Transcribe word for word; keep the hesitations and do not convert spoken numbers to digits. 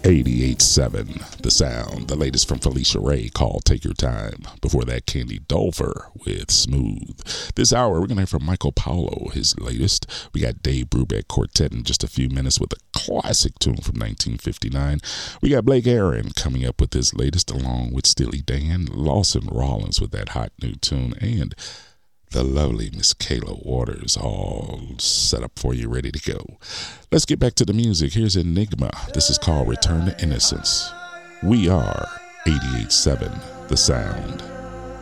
eighty-eight seven, The Sound. The latest from Felicia Ray called Take Your Time. Before that, Candy Dulfer with Smooth. This hour, we're going to hear from Michael Paulo, his latest. We got Dave Brubeck Quartet in just a few minutes with a classic tune from nineteen fifty-nine. We got Blake Aaron coming up with his latest, along with Steely Dan, Lawson Rollins with that hot new tune, and the lovely Miss Kayla Waters all set up for you, ready to go. Let's get back to the music. Here's Enigma. This is called Return to Innocence. We are eighty-eight seven, The Sound.